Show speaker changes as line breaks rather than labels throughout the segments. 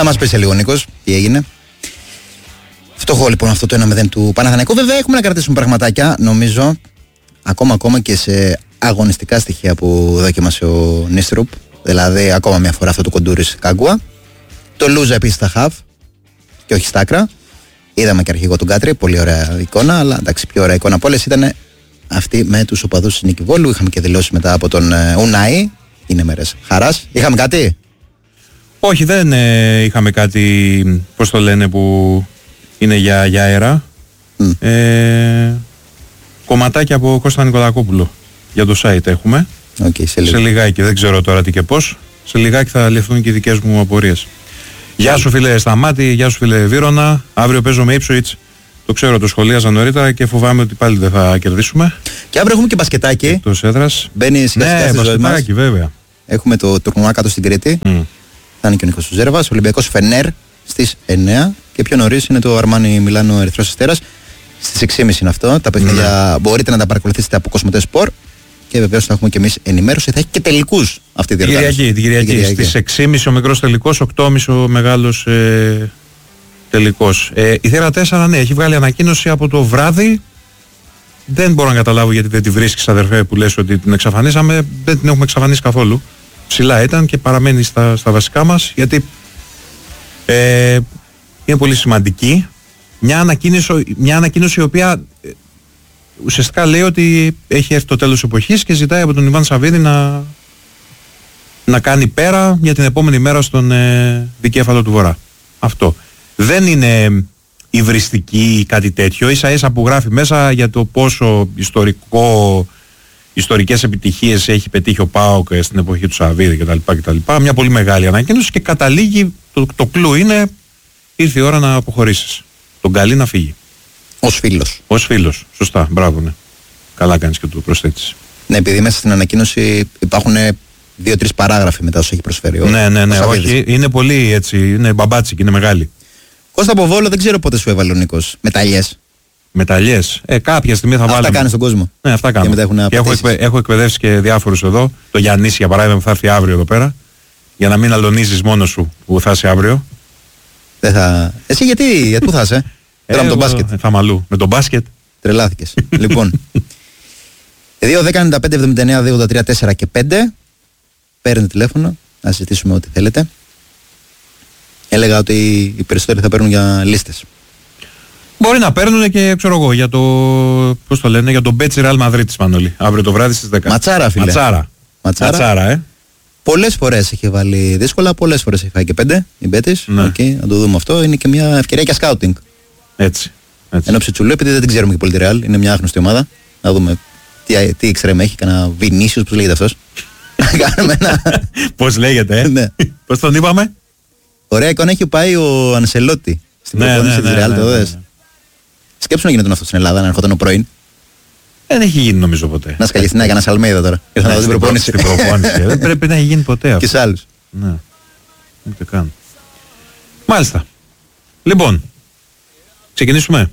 μας πει σε λίγο, Νίκος, τι έγινε. Φτωχό λοιπόν αυτό το 1-0 του Παναθηναϊκού. Βέβαια έχουμε να κρατήσουμε πραγματάκια, νομίζω, ακόμα και σε αγωνιστικά στοιχεία που δοκίμασε ο Νίστρουπ. Δηλαδή, ακόμα μια φορά αυτό το Κοντούρης Κάγκουα. Το Λούζα επίσης στα χαβ και όχι στα άκρα. Είδαμε και αρχηγό τον Κάτρι, πολύ ωραία εικόνα, αλλά εντάξει, πιο ωραία εικόνα από όλες ήταν αυτή με τους οπαδούς της Νίκη Βόλου. Είχαμε και δηλώσεις μετά από τον Ουνάη. Είναι μέρες χαράς. Είχαμε κάτι?
Όχι, δεν είχαμε κάτι, πώς το λένε, που είναι για αέρα. Κομματάκια από Κώστα Νικολακόπουλο για το site έχουμε.
Σε
λιγάκι, δεν ξέρω τώρα τι και πώς. Σε λιγάκι θα λυθούν και οι δικές μου απορίες. Γεια σου φίλε Σταμάτη, γεια σου φίλε Βύρωνα. Αύριο παίζω με Ipswich. Το ξέρω, το σχολίαζα νωρίτερα και φοβάμαι ότι πάλι δεν θα κερδίσουμε.
Και αύριο έχουμε και μπασκετάκι.
Εκτός έδρας.
Μπαίνει σιγά στη ζωή μας.
Βέβαια.
Έχουμε το τουρνουά κάτω στην Κρήτη. Θα είναι και ο Νίκος Ζέρβας. Ολυμπιακός Φενέρ στις 9. Και πιο νωρίς είναι το Αρμάνι Μιλάνο Ερυθρός Αστέρας. Στις 6.30 είναι αυτό. Τα παιχνίδια μπορείτε να τα παρακολουθήσετε από Κοσμοτέ Σπορ. Και βεβαίως θα έχουμε και εμείς ενημέρωση. Θα έχει και τελικούς αυτή τη διοργάνωση.
Την Κυριακή. Στις 6.30 ο μικρός τελικός, 8.30 ο μεγάλος τελικός. Η Θέρα 4, ναι, έχει βγάλει ανακοίνωση από το βράδυ. Δεν μπορώ να καταλάβω γιατί δεν τη βρίσκεις, αδερφέ, που λες ότι την εξαφανίσαμε. Δεν την έχουμε εξαφανίσει καθόλου. Ψηλά ήταν και παραμένει στα βασικά μας, γιατί είναι πολύ σημαντική. Μια ανακοίνωση η οποία ουσιαστικά λέει ότι έχει έρθει το τέλος εποχής και ζητάει από τον Ιβάν Σαββίδη να κάνει πέρα για την επόμενη μέρα στον δικέφαλο του Βορρά. Αυτό. Δεν είναι υβριστική ή κάτι τέτοιο, ίσα ίσα που γράφει μέσα για το πόσο ιστορικές επιτυχίες έχει πετύχει ο ΠΑΟΚ στην εποχή του Σαββίδη κτλ. Μια πολύ μεγάλη ανακοίνωση και καταλήγει, το κλου είναι, ήρθε η ώρα να αποχωρήσεις. Τον καλεί να φύγει. Ως φίλος. Σωστά. Μπράβο, ναι. Καλά κάνεις και το προσθέτεις.
Ναι, επειδή μέσα στην ανακοίνωση υπάρχουν 2-3 παράγραφοι μετά όσο έχει προσφέρει.
Ναι. Όχι, είναι πολύ έτσι. Είναι μπαμπάτσικη, είναι μεγάλη.
Κώστα από Βόλο, δεν ξέρω πότε σου έβαλε ο Νίκος. Μεταλλιές. Κάποια στιγμή θα βάλουμε. Αυτά κάνεις στον κόσμο.
Ναι, αυτά κάνω. Και έχω εκπαιδεύσει και διάφορους εδώ. Το Γιαννίση, για παράδειγμα, που θα έρθει αύριο εδώ πέρα. Για να μην αλωνίζεις μόνος σου που θα είσαι αύριο.
Εσύ γιατί πού θα είσαι? Τώρα με τον μπάσκετ.
Θα μαλού. Με τον μπάσκετ.
Τρελάθηκες. Λοιπόν. 2-10-95-79-2-83-4 και 5. Παίρνετε τηλέφωνο. Να συζητήσουμε ό,τι θέλετε. Έλεγα ότι οι περισσότεροι θα παίρνουν για λίστες.
Μπορεί να παίρνουν και ξέρω εγώ για το. Πώς το λένε, για τον Μπέτσι Ρεάλ Μαδρίτης, Μανώλη. Αύριο το βράδυ στις 10.
Ματσάρα, φίλε.
Ματσάρα.
Πολλές φορές έχει βάλει δύσκολα, πολλές φορές έχει φάει και 5 η Μπέτης.
Ναι.
Να το δούμε αυτό. Είναι και μια ευκαιρία για σκάουτινγκ.
Έτσι.
Ενώ Ψιτσουλού, επειδή δεν την ξέρουμε και πολύ τη Ρεάλ, είναι μια άγνωστη ομάδα. Να δούμε τι εξτρέμ έχει, κανένα Βινίσιος, πώς λέγεται αυτός.
Πώς λέγεται,
ναι.
Πώς τον είπαμε?
Ωραία εικόνα έχει πάει ο Ανσελότη στην προπόνηση της Ρεάλ. Σκέψου να γίνεται αυτό στην Ελλάδα, να ερχόταν ο πρώην.
Δεν έχει γίνει νομίζω ποτέ.
Να σκαλιστεί να έκανα Σαλμέιδα τώρα. Ήρθα να δω την προπόνηση.
Δεν πρέπει να έχει γίνει ποτέ αυτό.
Και σε άλλους.
Ναι. Ούτε καν. Μάλιστα. Λοιπόν, ξεκινήσουμε.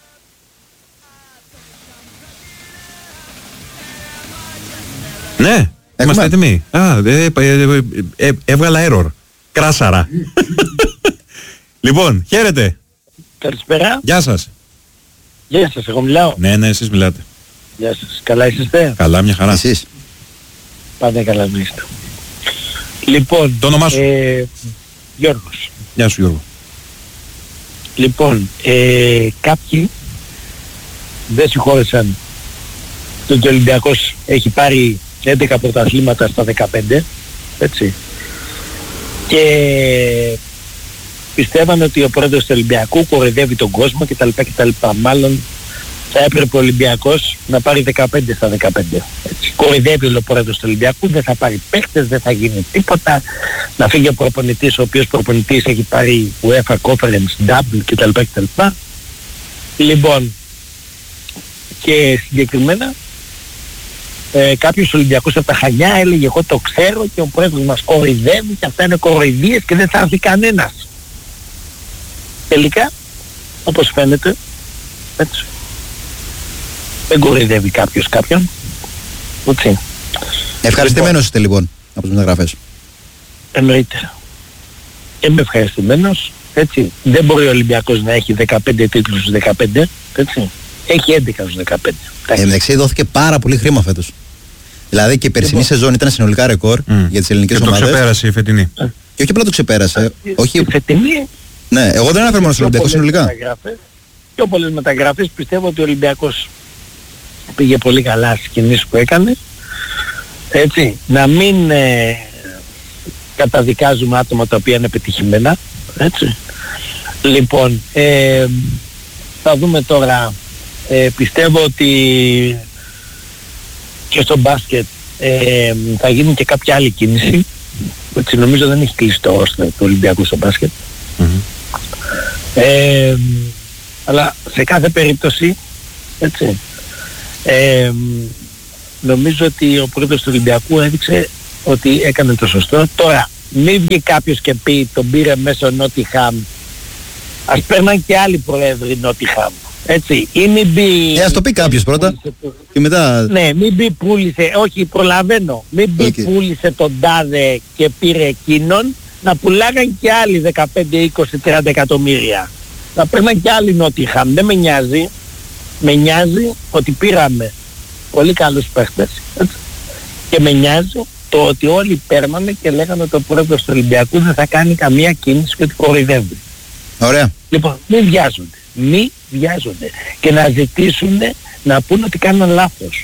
Ναι, είμαστε έτοιμοι. Έβγαλα error. Κράσαρα. Λοιπόν, χαίρετε.
Καλησπέρα.
Γεια σας.
Γεια σας, εγώ μιλάω.
Ναι, εσείς μιλάτε.
Γεια σας. Καλά είσαστε?
Καλά, μια χαρά.
Εσείς?
Πάντα καλά να είστε. Λοιπόν,
το όνομά σου?
Γιώργος.
Γεια σου, Γιώργο.
Λοιπόν, κάποιοι δεν συγχώρεσαν το ότι ο Ολυμπιακός έχει πάρει 11 πρωταθλήματα στα 15, έτσι. Και πιστεύαν ότι ο πρόεδρος του Ολυμπιακού κοροϊδεύει τον κόσμο κτλ. Μάλλον θα έπρεπε ο Ολυμπιακός να πάρει 15 στα 15. Έτσι. Κοροϊδεύει ο πρόεδρος του Ολυμπιακού, δεν θα πάρει παίχτες, δεν θα γίνει τίποτα. Να φύγει ο προπονητής, ο οποίος προπονητής έχει πάρει UEFA Conference Double κτλ. Λοιπόν, και συγκεκριμένα κάποιος Ολυμπιακός από τα Χανιά έλεγε εγώ το ξέρω και ο πρόεδρος μας κοροϊδεύει και αυτά είναι κοροϊδίες και δεν θα έρθει κανένας. Τελικά, όπως φαίνεται, έτσι, δεν κοροϊδεύει κάποιος κάποιον. Έτσι.
Ευχαριστημένος είστε λοιπόν από τις μεταγραφές.
Εννοείται. είμαι ευχαριστημένος, έτσι. Δεν μπορεί ο Ολυμπιακός να έχει 15 τίτλους στους 15, έτσι. Έχει 11 στους 15.
Εντάξει, δόθηκε πάρα πολύ χρήμα φέτος. Δηλαδή και η περσινή σεζόν ήταν συνολικά ρεκόρ για τις ελληνικές ομάδες.
Και το ξεπέρασε η φετινή.
Και όχι απλά το ξεπέρασε.
Η φετινή...
Ναι, εγώ δεν αναφέρομαι στον Ολυμπιακό συνολικά.
Πιο πολλές μεταγραφές, πιστεύω ότι ο Ολυμπιακός πήγε πολύ καλά στις κινήσεις που έκανε. Έτσι, να μην καταδικάζουμε άτομα τα οποία είναι πετυχημένα. Έτσι. Λοιπόν, θα δούμε τώρα, πιστεύω ότι και στο μπάσκετ θα γίνει και κάποια άλλη κίνηση. Έτσι, νομίζω δεν έχει κλείσει το ρόστερ του Ολυμπιακού στο μπάσκετ. Αλλά σε κάθε περίπτωση, έτσι, νομίζω ότι ο πρόεδρος του Ολυμπιακού έδειξε ότι έκανε το σωστό. Τώρα, μην βγει κάποιος και πει τον πήρε μέσω Νότιχαμ, ας παίρναν και άλλοι πρόεδροι Νότιχαμ. Έτσι, ή μην μπει...
Ας το πει κάποιος πρώτα και μετά...
Ναι, μην μπει πούλησε, όχι προλαβαίνω, μην μπει πούλησε τον τάδε και πήρε εκείνον, να πουλάγαν και άλλοι 15, 20, 30 εκατομμύρια. Να παίρναν και άλλοι Νότιχαμ. Δεν με νοιάζει. Με νοιάζει ότι πήραμε πολύ καλούς παίχτες. Και με νοιάζει το ότι όλοι παίρνανε και λέγανε ότι ο πρόεδρος του Ολυμπιακού δεν θα κάνει καμία κίνηση και ότι κοροϊδεύει.
Ωραία.
Λοιπόν, μην βιάζονται. Μην βιάζονται. Και να ζητήσουν να πούνε ότι κάνουν λάθος.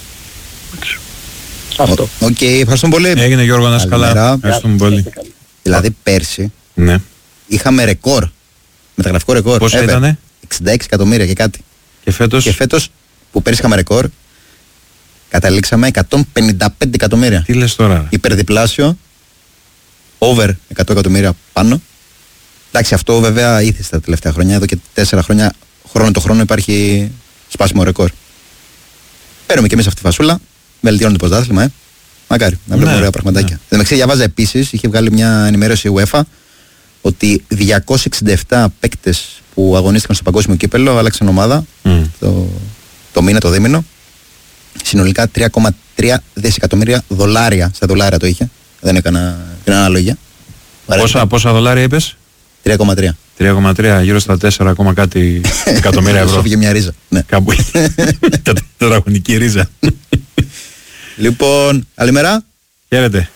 Αυτό.
Οκ, ευχαριστούμε πολύ.
Έγινε Γιώργο, να είσαι καλά. Ευχαριστούμε πολύ.
Δηλαδή πέρσι
ναι.
είχαμε ρεκόρ. Μεταγραφικό ρεκόρ.
Πόσα ήτανε?
66 εκατομμύρια και κάτι.
Και φέτος
που πέρσι είχαμε ρεκόρ, καταλήξαμε 155 εκατομμύρια.
Τι λες τώρα?
Υπερδιπλάσιο. Over 100 εκατομμύρια πάνω. Εντάξει, αυτό βέβαια ήθισε τα τελευταία χρόνια. Εδώ και 4 χρόνια, χρόνο το χρόνο, υπάρχει σπάσιμο ρεκόρ. Παίρνουμε και εμείς αυτή τη φασούλα. Βελτιώνει το πρωτάθλημα, Μακάρι να βλέπουμε ωραία πραγματάκια. Ναι. Διαβάζα επίσης, είχε βγάλει μια ενημέρωση η UEFA ότι 267 παίκτες που αγωνίστηκαν στο παγκόσμιο κύπελλο άλλαξαν ομάδα το μήνα, το δίμηνο. Συνολικά 3,3 δισεκατομμύρια δολάρια. Στα δολάρια το είχε. Δεν έκανα την αναλογία.
Πόσα δολάρια είπες?
3,3.
3,3 γύρω στα 4 ακόμα κάτι εκατομμύρια ευρώ.
Σώφηκε μια ρίζα. Ναι.
Κάπου τετραγωνική ρίζα.
Λοιπόν, καλημέρα.
Χαίρετε.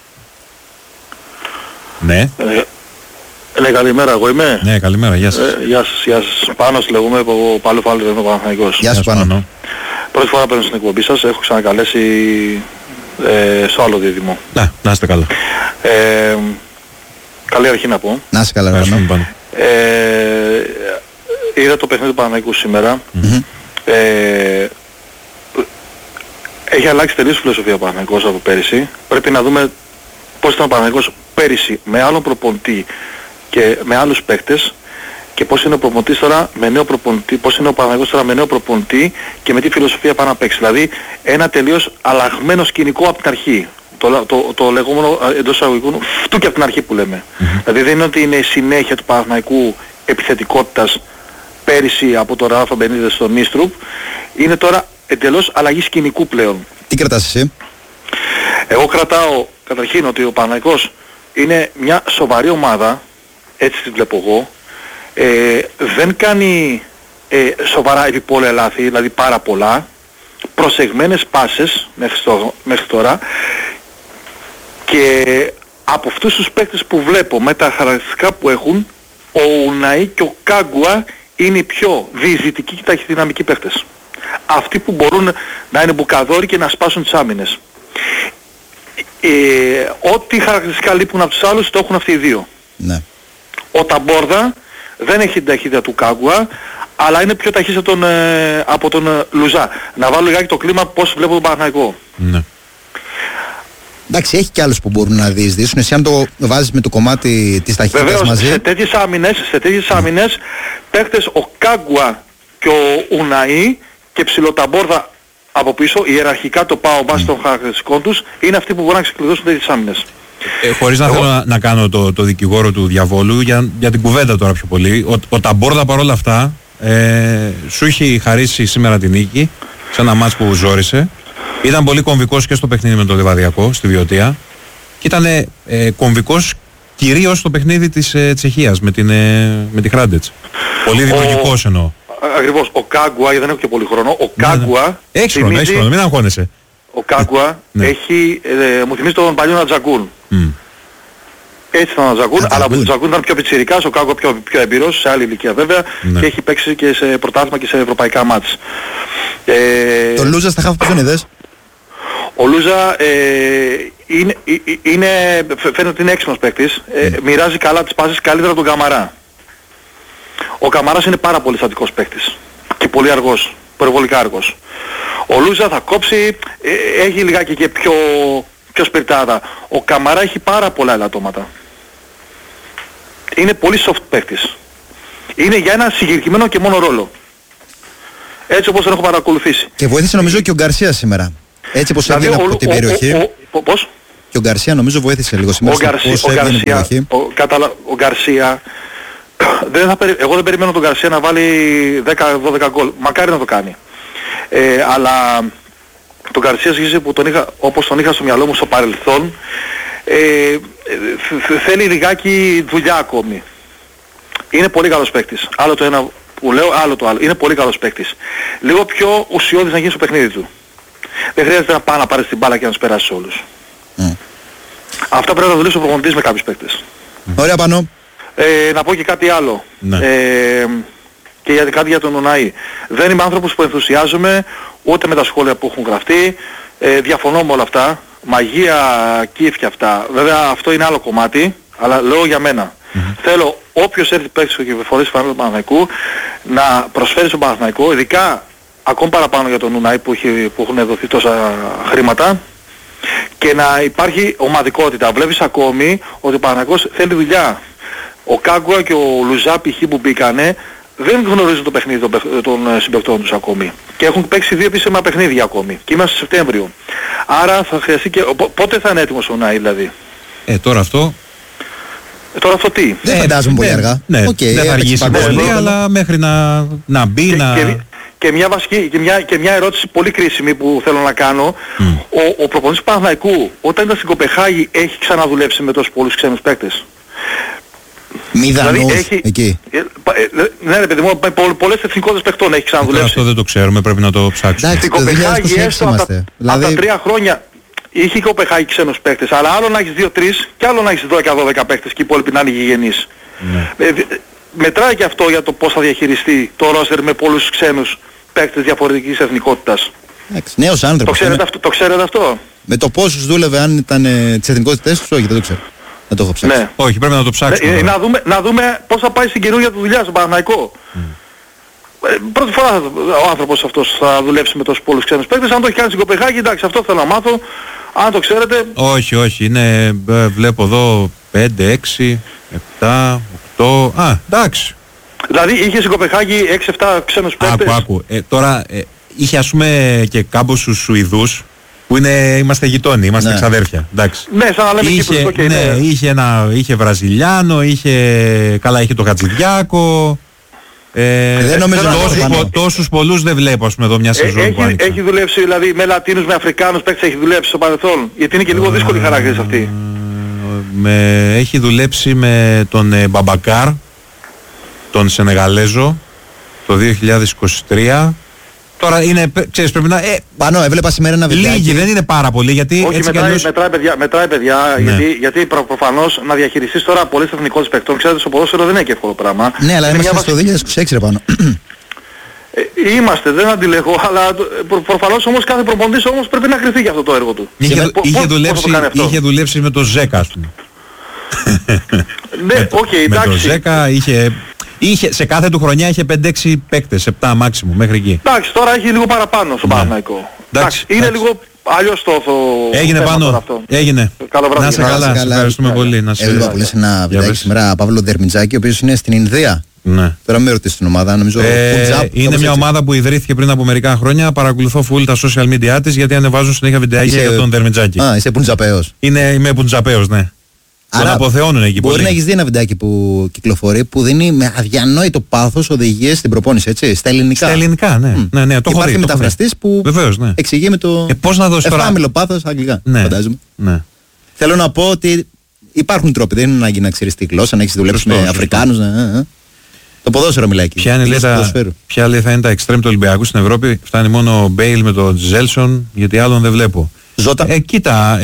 Ναι.
Ναι, καλημέρα, εγώ είμαι.
Ναι, καλημέρα, γεια σας.
Γεια σας. Πάνος λέγομαι, από Πάλο Φάλου, είμαι ο Παναθηναϊκός.
Γεια σας Πάνο.
Πρώτη φορά παίρνω στην εκπομπή σας, έχω ξανακαλέσει στο άλλο δίδυμο.
Να είστε καλά.
Καλή αρχή να πω.
Να είστε καλά, Πάνο.
Είδα το παιχνίδι του Παναθηναϊκού σήμερα. Έχει αλλάξει τελείως φιλοσοφία ο Παναθηναϊκός από πέρυσι. Πρέπει να δούμε πώς ήταν ο Παναθηναϊκός πέρυσι με άλλον προπονητή και με άλλους παίκτες και πώς είναι ο προπονητής τώρα με νέο προπονητή, πώς είναι ο Παναθηναϊκός τώρα με νέο προπονητή και με τι φιλοσοφία πάει να παίξει. Δηλαδή ένα τελείως αλλαγμένο σκηνικό από την αρχή. Το λεγόμενο εντός εισαγωγικών φτού και από την αρχή που λέμε. Δηλαδή δεν είναι ότι είναι η συνέχεια του Παναθηναϊκού επιθετικότητας πέρυσι από το Ράφα Μπενίδες στον Νίστρουπ. Είναι τώρα εντελώς αλλαγή σκηνικού πλέον.
Τι κρατάς εσύ?
Εγώ κρατάω καταρχήν ότι ο Παναθηναϊκός είναι μια σοβαρή ομάδα, έτσι τη βλέπω εγώ. Δεν κάνει σοβαρά επιπόλαια λάθη, δηλαδή πάρα πολλά. Προσεγμένες πάσες μέχρι τώρα. Και από αυτούς τους παίκτες που βλέπω με τα χαρακτηριστικά που έχουν, ο Ουναή και ο Κάγκουα είναι οι πιο διεισδυτικοί και ταχυδυναμικοί παίκτες. Αυτοί που μπορούν να είναι μπουκαδόροι και να σπάσουν τις άμυνες. Ό,τι χαρακτηριστικά λείπουν από τους άλλους το έχουν αυτοί οι δύο.
Ναι.
Ο Ταμπόρδα δεν έχει την ταχύτητα του Κάγκουα, αλλά είναι πιο ταχύς από τον Λουζά. Να βάλω λιγάκι το κλίμα πώς βλέπω τον Παναθηναϊκό.
Ναι.
Εντάξει, έχει και άλλους που μπορούν να διεισδύσουν. Εσύ αν το βάζεις με το κομμάτι της ταχύτητας μαζί.
Σε τέτοιες άμυνες, παίχτες ο Κάγκουα και ο Ουναή και ψιλοταμπόρδα από πίσω, ιεραρχικά το πάω βάσει των χαρακτηριστικών τους, είναι αυτοί που μπορούν να ξεκλειδώσουν τέτοιες άμυνες.
Χωρίς να θέλω να κάνω το δικηγόρο του διαβόλου για την κουβέντα τώρα πιο πολύ. Ο Ταμπόρδα παρόλα αυτά σου έχει χαρίσει σήμερα την νίκη σε ένα μάτς που ζόρισε. Ήταν πολύ κομβικός και στο παιχνίδι με το Λιβαδιακό στη Βιωτία και ήταν κομβικός Κυρίως το παιχνίδι της Τσεχίας με τη Χράντετς. Πολύ δημιουργικός εννοώ.
Ακριβώς. Ο Κάγκουα, δεν έχω και πολύ χρόνο, ο Κάγκουα...
Έχεις χρόνο, μην αγχώνεσαι.
Ο Κάγκουα έχει, μου θυμίζει τον παλιό Νατζαγκούν. Έτσι ήταν ο Νατζαγκούν, αλλά ο Νατζαγκούν ήταν πιο πιτσιρικάς, ο Κάγκουα πιο εμπειρός, σε άλλη ηλικία βέβαια, και έχει παίξει και σε πρωτάθλημα και σε ευρωπαϊκά μάτς.
Το Λούζα στα χάφη πώς τον είδες?
Ο Λούζα φαίνεται ότι είναι έξυπνος παίκτης, μοιράζει καλά τις πάσες, καλύτερα από τον Καμαρά. Ο Καμαράς είναι πάρα πολύ στατικός παίκτης και πολύ αργός, υπερβολικά αργός. Ο Λούζα θα κόψει, έχει λιγάκι και πιο σπιρτάδα. Ο Καμαρά έχει πάρα πολλά ελαττώματα. Είναι πολύ soft παίκτης. Είναι για ένα συγκεκριμένο και μόνο ρόλο. Έτσι όπως τον έχω παρακολουθήσει. Και
βοήθησε νομίζω και ο Γκαρσία σήμερα. Έτσι όπως έβγαινε από την περιοχή.
Πώς?
Και ο Γκαρσία νομίζω βοήθησε λίγο σήμερα.
Ο Γκαρσία... εγώ δεν περιμένω τον Γκαρσία να βάλει 10-12 γκολ. Μακάρι να το κάνει. Αλλά τον Γκαρσία σχέση που όπως τον είχα στο μυαλό μου στο παρελθόν, θέλει λιγάκι δουλειά ακόμη. Είναι πολύ καλός παίκτης. Άλλο το ένα που λέω, άλλο το άλλο. Είναι πολύ καλός παίκτης. Λίγο πιο ουσιώδης να γίνει στο παιχνίδι του. Δεν χρειάζεται να πάει να πάρει την μπάλα και να τους περάσει όλους. Αυτά πρέπει να δουλέψει ο προπονητής με κάποιους παίκτες.
Ωραία Πανώ.
Να πω και κάτι άλλο. Ναι. Και κάτι για τον Ουναή. Δεν είμαι άνθρωπος που ενθουσιάζομαι ούτε με τα σχόλια που έχουν γραφτεί. Διαφωνώ με όλα αυτά. Μαγεία, κύφ και αυτά. Βέβαια αυτό είναι άλλο κομμάτι, αλλά λέω για μένα. Θέλω όποιος έρθει παίξει και φορέσει φανέλα του Παναθηναϊκού να προσφέρει στον Παναθηναϊκό, ειδικά ακόμη παραπάνω για τον Ουναή που έχουν δοθεί τόσα χρήματα, και να υπάρχει ομαδικότητα. Βλέπεις ακόμη ότι ο Παναθηναϊκός θέλει δουλειά. Ο Κάγκουα και ο Λουζά π.χ. που μπήκανε δεν γνωρίζουν το παιχνίδι των συμπαικτών τους ακόμη. Και έχουν παίξει 2 επίσημα παιχνίδια ακόμη. Και είμαστε Σεπτέμβριο. Άρα θα χρειαστεί και... Πότε θα είναι έτοιμος ο Νάι δηλαδή?
Τώρα αυτό...
Τώρα αυτό τι?
Δεν φαντάζομαι πολύ αργά.
Ναι, δεν θα αργήσει πολύ, αλλά μέχρι να μπει,
και μια ερώτηση πολύ κρίσιμη που θέλω να κάνω. Ο προπονητής του Παναθηναϊκού όταν ήταν στην Κοπεχάγη έχει ξαναδουλέψει με τόσους πολλούς ξένους παίκτες?
Μηδανούς εκεί.
Ναι ρε παιδί μου, πολλές εθνικότητες παιχτών έχει ξαναδουλέψει.
Αυτό δεν το ξέρουμε, πρέπει να το ψάξουμε.
Στην Κοπεχάγη έστω από τα 3 χρόνια είχε η Κοπεχάγη ξένους παίκτες, αλλά άλλο να έχεις 2-3 και άλλο να έχεις 12 παίκτες και οι υπόλοιποι να είναι γηγενείς. Μετράει και αυτό για το πώς θα διαχειριστεί το ρόστερ με πολλούς ξένους παίκτες διαφορετικής εθνικότητας.
Νέος άνθρωπος.
Το ξέρετε αυτό?
Με το πόσους δούλευε, αν ήταν τις εθνικότητες τους, όχι, δεν το ξέρω. Δεν το έχω ψάξει.
Ναι.
Όχι, πρέπει να το ψάξουμε.
Να δούμε πώς θα πάει στην καινούργια του δουλειά στον Παναθηναϊκό. Πρώτη φορά ο άνθρωπος αυτός θα δουλέψει με τόσους πολλούς ξένους παίκτες. Αν το έχει κάνει στην Κοπεχάγη, εντάξει, αυτό θέλω να μάθω. Αν το ξέρετε...
Όχι, είναι, βλέπω εδώ 5, 6, 7, 8... εντάξει.
Δηλαδή είχε στην Κοπεχάγη 6-7 ξένους παίκτες.
Άκου. Τώρα είχε ας πούμε και κάμποσους Σουηδούς, που είμαστε γειτόνοι, είμαστε ξαδέρφια. Εντάξει.
Ναι, σαν να λέμε Κύπρος,
είχε Βραζιλιάνο, είχε το Χατζηδιάκο.
Δεν νομίζω
τόσους πολλούς δεν βλέπω ας πούμε εδώ μια σεζόν που άνοιξε.
Έχει δουλέψει δηλαδή με Λατίνους, με Αφρικάνους παίκτες, έχει δουλέψει στο παρελθόν? Γιατί είναι και λίγο δύσκολη η χαρακτήριση αυτή.
Έχει δουλέψει με τον Μπαμπακάρ, τον Σενεγαλέζο, το 2023. Τώρα είναι, ξέρεις, πρέπει να...
Πάνω, έβλεπα σήμερα ένα βιντεάκι.
Λίγοι, δεν είναι πάρα πολύ, γιατί...
Όχι, μετράει παιδιά, γιατί προφανώς να διαχειριστείς τώρα πολλές εθνικότητες παιχτών, ξέρετε, στο ποδόσφαιρο δεν είναι και εύκολο πράγμα.
Ναι, αλλά είμαστε στο 2026 ρε Πάνω.
Είμαστε, δεν αντιλέγω, αλλά προφανώς όμως κάθε προπονητής όμως πρέπει να κρυφτεί για αυτό το έργο του.
Είχε δουλέψει με το Ζέκα, ας πούμε.
Ναι, οκ, εντάξει.
Με το Ζέκα σε κάθε του χρονιά είχε 5-6 παίκτες, 7 μάξιμου μέχρι εκεί.
Εντάξει, τώρα έχει λίγο παραπάνω στο Παναθηναϊκό. Είναι λίγο αλλιώς το
έγινε Πάνω, έγινε.
Καλό βράδυ.
Να σε καλά, σε ευχαριστούμε πολύ.
Έβλεπα πολύ σε ένα βιντεάκι σήμερα Παύλο Δερμιτζάκη, ο οποίος είναι στην Ινδία.
Ναι.
Τώρα με ρωτήσει την ομάδα, νομίζω
είναι μια ομάδα που ιδρύθηκε πριν από μερικά χρόνια. Παρακολουθώ full τα social media της, γιατί ανεβάζουν συνέχεια βιντεάκια για τον Δερμιτζάκη.
Είσαι Πουντζαπέος.
Είμαι Πουντζαπέος, ναι. Τον αποθεώνουν εκεί πολύ.
Μπορεί να έχεις δει ένα βιντεάκι που κυκλοφορεί που δίνει με αδιανόητο πάθος οδηγίες στην προπόνηση, έτσι, στα ελληνικά.
Στα ελληνικά, ναι. Το
υπάρχει μεταφραστής που εξηγεί με το
πώς να δώσει τώρα
εφάμιλο πάθος αγγλικά, φαντάζομαι.
Ναι.
Θέλω να πω ότι υπάρχουν τρόποι. Δεν είναι ανάγκη να ξέρεις τη γλώσσα, να έχεις δουλέψει με Αφρικάνους. Το ποδόσφαιρο μιλάει εκεί.
Ποια λέει θα είναι τα εξτρέμ του Ολυμπιακού στην Ευρώπη? Φτάνει μόνο ο Μπέιλ με τον Τζέλσον, γιατί άλλον δεν βλέπω.
Ζώτα.
Κοίτα,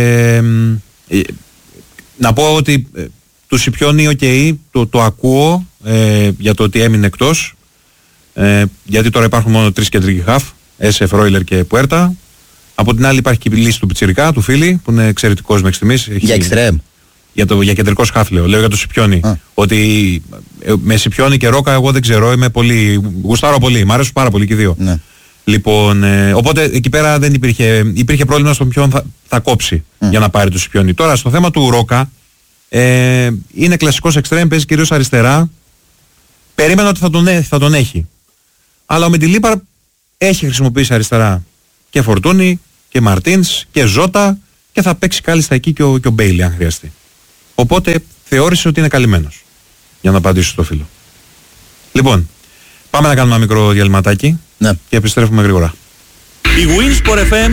να πω ότι του Σιπιόνι, το ακούω για το ότι έμεινε εκτός, γιατί τώρα υπάρχουν μόνο 3 κεντρικοί χαφ, Έσε, Φρόιλερ και Πουέρτα. Από την άλλη υπάρχει και η λύση του Πιτσιρικά, του Φίλη, που είναι εξαιρετικός μέχρι στιγμής.
Για εξτρέμ.
Για κεντρικό χαφ λέω για το Σιπιόνι. Ότι με Σιπιόνι και Ρόκα εγώ δεν ξέρω, γουστάρω πολύ, μ' αρέσουν πάρα πολύ και οι δύο.
Ναι.
Λοιπόν, οπότε εκεί πέρα δεν υπήρχε πρόβλημα στον ποιον θα κόψει για να πάρει το Σιπιόνι. Τώρα στο θέμα του Ρόκα, είναι κλασικός εξτρέμ, παίζει κυρίως αριστερά. Περίμενα ότι θα τον έχει. Αλλά ο Μεντιλίπαρ έχει χρησιμοποιήσει αριστερά και Φορτούνι και Μαρτίνς και Ζώτα και θα παίξει κάλλιστα εκεί και ο Μπέιλι αν χρειαστεί. Οπότε θεώρησε ότι είναι καλυμμένος, για να απαντήσω στο φίλο. Λοιπόν, πάμε να κάνουμε ένα μικρό διαλυματάκι, ναι, και επιστρέφουμε γρήγορα.
Η Winsport FM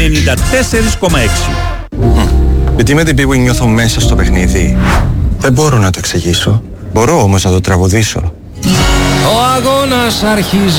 94,6.
Γιατί με την Big Win νιώθω μέσα στο παιχνίδι. Δεν μπορώ να το εξηγήσω. Μπορώ όμως να το τραγουδήσω.
Ο αγώνας αρχίζει.